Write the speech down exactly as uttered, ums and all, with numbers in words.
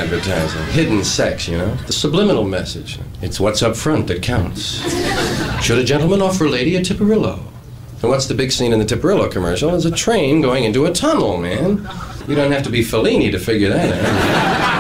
advertising. Hidden sex, you know? The subliminal message. It's what's up front that counts. Should a gentleman offer a lady a Tipperillo? And what's the big scene in the Tipperillo commercial? It's a train going into a tunnel, man. You don't have to be Fellini to figure that out.